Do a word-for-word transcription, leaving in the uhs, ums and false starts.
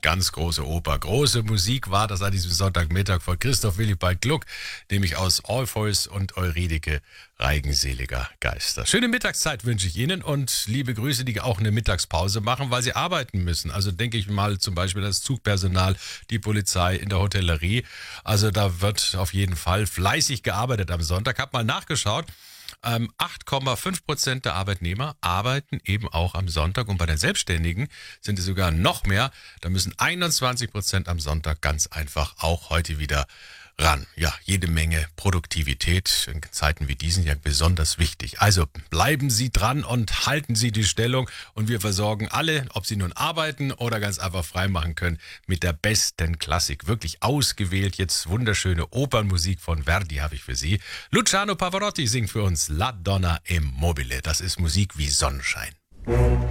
ganz große Oper. Große Musik war das an diesem Sonntagmittag von Christoph Willibald Gluck, nämlich aus Orpheus und Eurydike, Reigenseliger Geister. Schöne Mittagszeit wünsche ich Ihnen und liebe Grüße, die auch eine Mittagspause machen, weil sie arbeiten müssen. Also denke ich mal zum Beispiel das Zugpersonal, die Polizei in der Hotellerie. Also da wird auf jeden Fall fleißig gearbeitet am Sonntag. Hab mal nachgeschaut. Ähm, acht Komma fünf Prozent der Arbeitnehmer arbeiten eben auch am Sonntag und bei den Selbstständigen sind es sogar noch mehr. Da müssen einundzwanzig Prozent am Sonntag ganz einfach auch heute wieder ran. Ja, jede Menge Produktivität in Zeiten wie diesen ja besonders wichtig. Also bleiben Sie dran und halten Sie die Stellung und wir versorgen alle, ob Sie nun arbeiten oder ganz einfach frei machen können, mit der besten Klassik. Wirklich ausgewählt, jetzt wunderschöne Opernmusik von Verdi habe ich für Sie. Luciano Pavarotti singt für uns La Donna e Mobile. Das ist Musik wie Sonnenschein.